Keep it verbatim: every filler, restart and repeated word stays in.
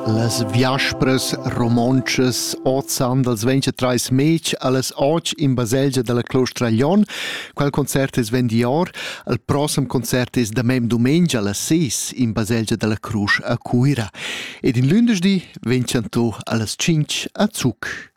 Las viaspras romonchas ozan dels ventgatrais mech allas och in baselgia della Clostra Glion. Quel concert es vendior, il prossem concert es da mem dumengia allas seis in baselgia della Crus a Cuira. Ed in lundesdi vencianto allas cinque a Zug.